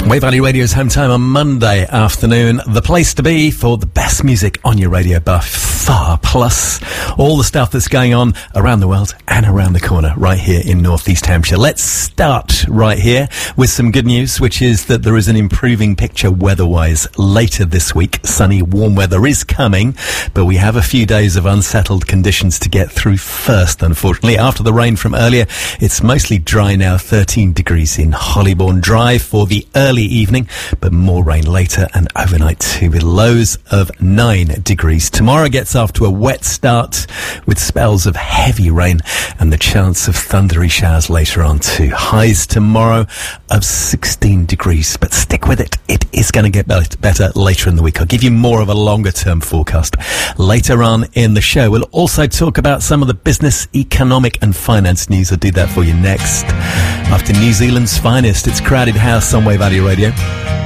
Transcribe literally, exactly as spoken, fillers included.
Wave Valley Radio's home time on Monday afternoon. The place to be for the best music on your radio by far, plus all the stuff that's going on around the world and around the corner right here in North East Hampshire. Let's start right here with some good news, which is that there is an improving picture weather-wise later this week. Sunny, warm weather is coming, but we have a few days of unsettled conditions to get through first, unfortunately. After the rain from earlier, it's mostly dry now, thirteen degrees in Hollybourne. Dry for the early evening, but more rain later and overnight too, with lows of nine degrees. Tomorrow gets off to a wet start with spells of heavy rain and the chance of thundery showers later on too. Highs tomorrow of sixteen degrees, but stick with it. It is going to get better later in the week. I'll give you more of a longer term forecast later on in the show. We'll also talk about some of the business, economic and finance news. I'll do that for you next. After New Zealand's finest, it's Crowded House on Wave Valley Radio.